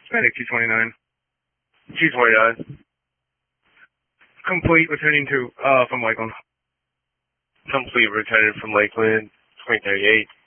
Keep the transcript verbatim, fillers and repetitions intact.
Medic two twenty-nine. two twenty-nine. Complete, returning to, uh, from Lakeland. Complete, returning from Lakeland, twenty thirty-eight.